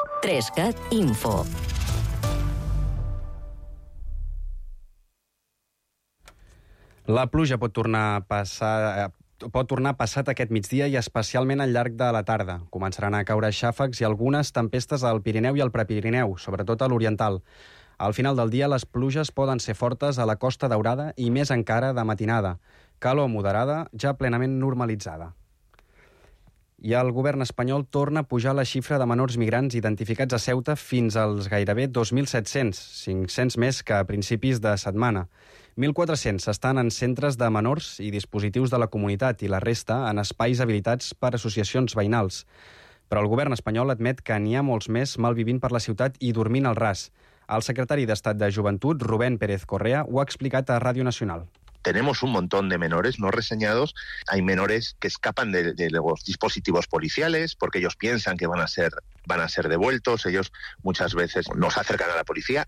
3CAT Info. La pluja pot tornar passat aquest migdia i especialment al llarg de la tarda. Començaran a caure xàfecs i algunes tempestes al Pirineu i al Prepirineu, sobretot a l'oriental. Al final del dia, les pluges poden ser fortes a la Costa Daurada i més encara de matinada. Calor moderada, ja plenament normalitzada. I el govern espanyol torna a pujar la xifra de menors migrants identificats a Ceuta fins als gairebé 2.700, 500 més que a principis de setmana. 1.400 estan en centres de menors i dispositius de la comunitat i la resta en espais habilitats per associacions veïnals. Però el govern espanyol admet que n'hi ha molts més malvivint per la ciutat i dormint al ras. El secretari d'Estat de Joventut, Rubén Pérez Correa, ho ha explicat a Ràdio Nacional. Tenemos un montón de menores no reseñados. Hay menores que escapan de los dispositivos policiales porque ellos piensan que van a ser devueltos. Ellos muchas veces nos acercan a la policía.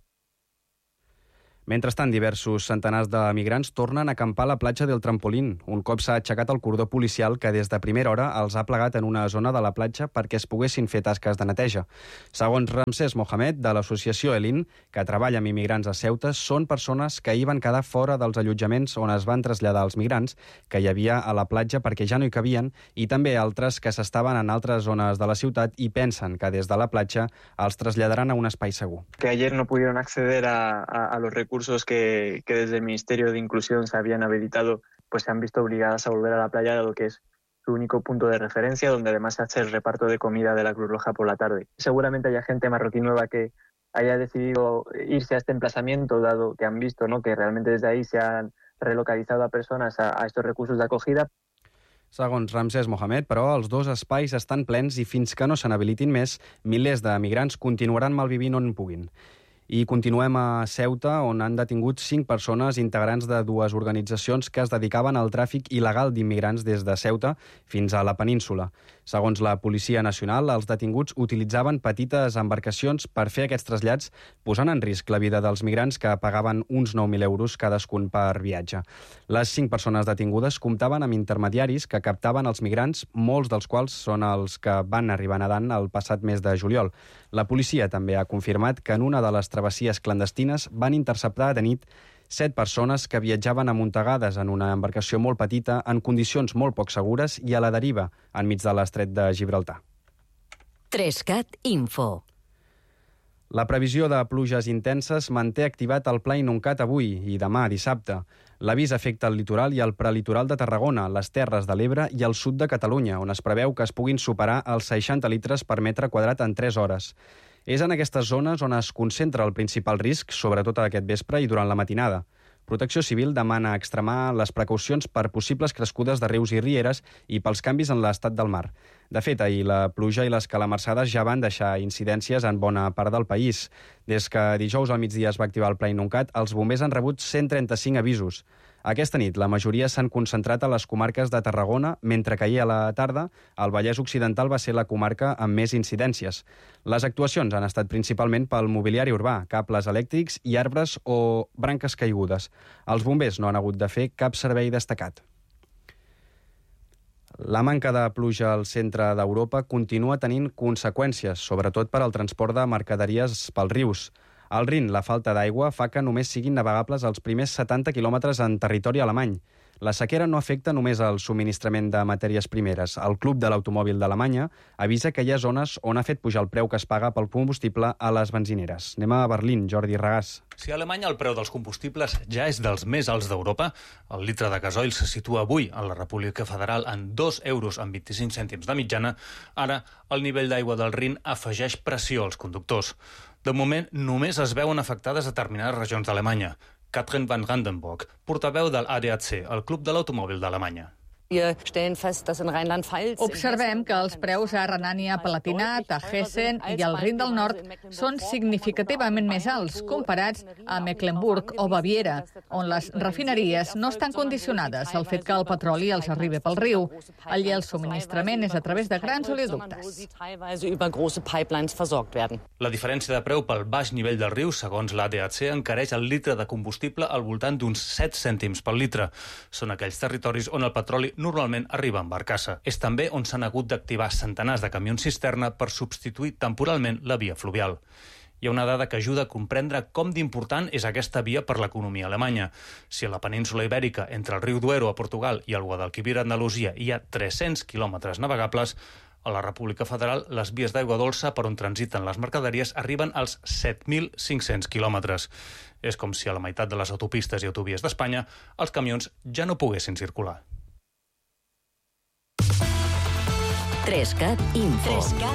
Mentrestant, diversos centenars de migrants tornen a acampar a la platja del Trampolín, un cop s'ha aixecat el cordó policial que des de primera hora els ha plegat en una zona de la platja perquè es poguessin fer tasques de neteja. Segons Ramsès Mohamed, de l'associació Elin, que treballa amb immigrants a Ceuta, són persones que hi van quedar fora dels allotjaments on es van traslladar els migrants que hi havia a la platja perquè ja no hi cabien, i també altres que s'estaven en altres zones de la ciutat i pensen que des de la platja els traslladaran a un espai segur. Que ayer no pudieron acceder a los recursos que desde el Ministerio de Inclusión se habían habilitado, pues se han visto obligadas a volver a la playa, dado que es su único punto de referencia, donde además se hace el reparto de comida de la Cruz Roja por la tarde. Seguramente haya gente marroquí nueva que haya decidido irse a este emplazamiento, dado que han visto, ¿no?, que realmente desde ahí se han relocalizado a personas a estos recursos de acogida. Segons Ramsès Mohamed, però, els dos espais estan plens i fins que no se n'habilitin més, milers de migrants continuaran malvivint on puguin. I continuem a Ceuta, on han detingut 5 persones integrants de 2 organitzacions que es dedicaven al tràfic il·legal d'immigrants des de Ceuta fins a la península. Segons la Policia Nacional, els detinguts utilitzaven petites embarcacions per fer aquests trasllats, posant en risc la vida dels migrants que pagaven uns 9.000 euros cadascun per viatge. Les 5 persones detingudes comptaven amb intermediaris que captaven els migrants, molts dels quals són els que van arribar nedant el passat mes de juliol. La policia també ha confirmat que en una de les travessies clandestines van interceptar de nit 7 persones que viatjaven amuntegades en una embarcació molt petita, en condicions molt poc segures i a la deriva, enmig de l'estret de Gibraltar. 3CAT Info. La previsió de pluges intenses manté activat el Pla Inuncat avui i demà, dissabte. L'avís afecta el litoral i el prelitoral de Tarragona, les Terres de l'Ebre i el sud de Catalunya, on es preveu que es puguin superar els 60 litres per metre quadrat en 3 hores. És en aquestes zones on es concentra el principal risc, sobretot aquest vespre i durant la matinada. Protecció Civil demana extremar les precaucions per possibles crescudes de rius i rieres i pels canvis en l'estat del mar. De fet, ahir la pluja i les calamarsades ja van deixar incidències en bona part del país. Des que dijous al migdia es va activar el Pla Inuncat, els bombers han rebut 135 avisos. Aquesta nit, la majoria s'han concentrat a les comarques de Tarragona, mentre que ahir a la tarda el Vallès Occidental va ser la comarca amb més incidències. Les actuacions han estat principalment pel mobiliari urbà, cables elèctrics i arbres o branques caigudes. Els bombers no han hagut de fer cap servei destacat. La manca de pluja al centre d'Europa continua tenint conseqüències, sobretot per al transport de mercaderies pels rius. Al Rin, la falta d'aigua fa que només siguin navegables els primers 70 quilòmetres en territori alemany. La sequera no afecta només el subministrament de matèries primeres. El Club de l'Automòbil d'Alemanya avisa que hi ha zones on ha fet pujar el preu que es paga pel combustible a les benzineres. Anem a Berlín, Jordi Regàs. Si a Alemanya el preu dels combustibles ja és dels més alts d'Europa, el litre de gasoil se situa avui a la República Federal en 2 euros amb 25 cèntims de mitjana, ara el nivell d'aigua del Rin afegeix pressió als conductors. De moment, només es veuen afectades determinades regions d'Alemanya. Katrin van Randenburg, portaveu del ADAC, el Club de l'Automòbil d'Alemanya. Observem que els preus a Renània-Palatinat, a Hessen i al Rin del Nord són significativament més alts comparats a Mecklenburg o Baviera, on les refineries no estan condicionades al fet que el petroli els arribi pel riu. Allí el subministrament és a través de grans oleoductes. La diferència de preu pel baix nivell del riu, segons l'ADAC, encareix el litre de combustible al voltant d'uns 7 cèntims pel litre. Són aquells territoris on el petroli normalment arriba en barcassa. És també on s'han hagut d'activar centenars de camions cisterna per substituir temporalment la via fluvial. Hi ha una dada que ajuda a comprendre com d'important és aquesta via per l'economia alemanya. Si a la península Ibèrica, entre el riu Duero a Portugal i el Guadalquivir a Andalusia, hi ha 300 quilòmetres navegables, a la República Federal les vies d'aigua dolça per on transiten les mercaderies arriben als 7.500 quilòmetres. És com si a la meitat de les autopistes i autovies d'Espanya els camions ja no poguessin circular. 3CAT Info.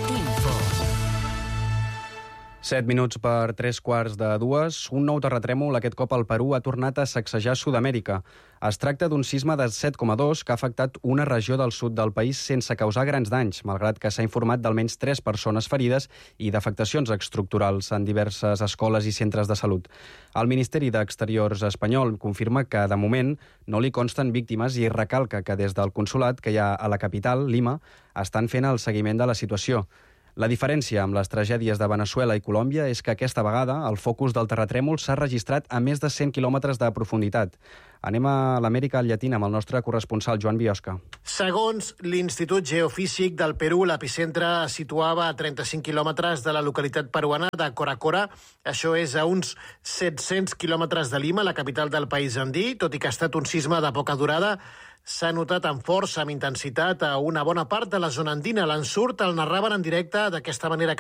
7 minuts per 3:45. Un nou terratrèmol, aquest cop al Perú, ha tornat a sacsejar Sud-amèrica. Es tracta d'un sisme de 7,2 que ha afectat una regió del sud del país sense causar grans danys, malgrat que s'ha informat d'almenys 3 persones ferides i d'afectacions estructurals en diverses escoles i centres de salut. El Ministeri d'Exteriors espanyol confirma que, de moment, no li consten víctimes i recalca que des del consolat que hi ha a la capital, Lima, estan fent el seguiment de la situació. La diferència amb les tragèdies de Veneçuela i Colòmbia és que aquesta vegada el focus del terratrèmol s'ha registrat a més de 100 quilòmetres de profunditat. Anem a l'Amèrica Llatina amb el nostre corresponsal Joan Biosca. Segons l'Institut Geofísic del Perú, l'epicentre es situava a 35 quilòmetres de la localitat peruana de Coracora. Això és a uns 700 quilòmetres de Lima, la capital del país andí. Tot i que ha estat un sisme de poca durada, s'ha notat amb força, amb intensitat, a una bona part de la zona andina. L'ensurt el narraven en directe d'aquesta manera